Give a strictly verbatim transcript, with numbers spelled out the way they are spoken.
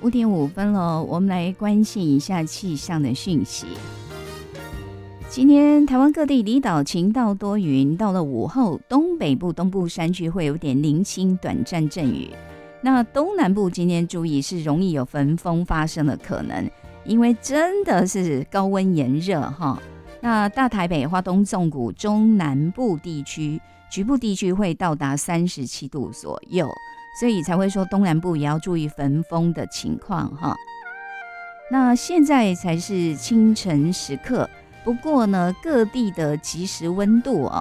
五点五分了，我们来关心一下气象的讯息。今天台湾各地离岛晴到多云，到了午后，东北部、东部山区会有点零星短暂阵雨。那东南部今天注意是容易有焚风发生的可能，因为真的是高温炎热哈。那大台北、花东纵谷、中南部地区局部地区会到达三十七度左右，所以才会说东南部也要注意焚风的情况哈。那现在才是清晨时刻。不过呢，各地的即时温度哦，